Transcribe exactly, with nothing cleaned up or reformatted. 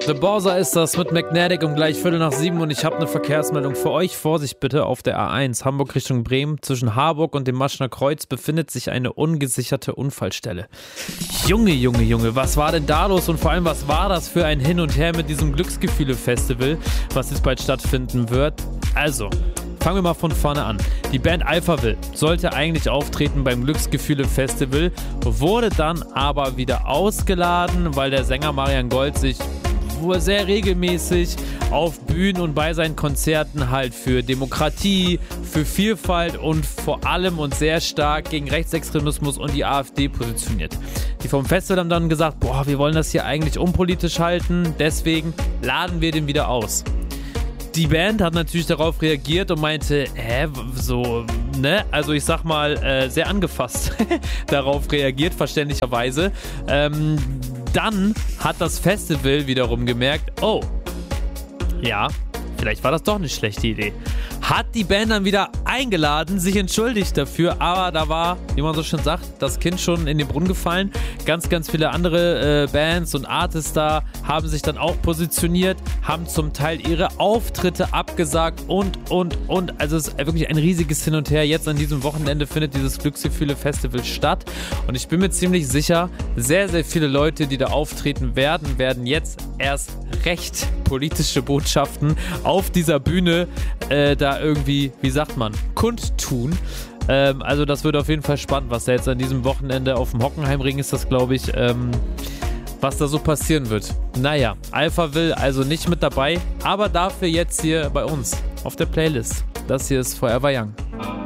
The Borsa ist das mit Magnetic um gleich Viertel nach sieben und ich habe eine Verkehrsmeldung für euch. Vorsicht bitte, auf der A eins Hamburg Richtung Bremen zwischen Harburg und dem Maschner Kreuz befindet sich eine ungesicherte Unfallstelle. Junge, Junge, Junge, was war denn da los und vor allem, was war das für ein Hin und Her mit diesem Glücksgefühle-Festival, was jetzt bald stattfinden wird? Also, fangen wir mal von vorne an. Die Band Alphaville sollte eigentlich auftreten beim Glücksgefühle-Festival, wurde dann aber wieder ausgeladen, weil der Sänger Marian Gold sich wo er sehr regelmäßig auf Bühnen und bei seinen Konzerten halt für Demokratie, für Vielfalt und vor allem und sehr stark gegen Rechtsextremismus und die AfD positioniert. Die vom Festival haben dann gesagt, boah, wir wollen das hier eigentlich unpolitisch halten, deswegen laden wir den wieder aus. Die Band hat natürlich darauf reagiert und meinte, hä, so, ne, also ich sag mal, äh, sehr angefasst darauf reagiert, verständlicherweise. Ähm, dann hat das Festival wiederum gemerkt, oh, ja, vielleicht war das doch eine schlechte Idee. Hat die Band dann wieder eingeladen, sich entschuldigt dafür, aber da war, wie man so schön sagt, das Kind schon in den Brunnen gefallen. Ganz, ganz viele andere äh, Bands und Artists da haben sich dann auch positioniert, haben zum Teil ihre Auftritte abgesagt und, und, und. Also es ist wirklich ein riesiges Hin und Her. Jetzt an diesem Wochenende findet dieses Glücksgefühle-Festival statt und ich bin mir ziemlich sicher, sehr, sehr viele Leute, die da auftreten werden, werden jetzt erst recht politische Botschaften auf dieser Bühne äh, da irgendwie, wie sagt man, kundtun. Ähm, also das wird auf jeden Fall spannend, was da jetzt an diesem Wochenende auf dem Hockenheimring ist, das glaube ich, ähm, was da so passieren wird. Naja, Alphaville also nicht mit dabei, aber dafür jetzt hier bei uns auf der Playlist. Das hier ist Forever Young.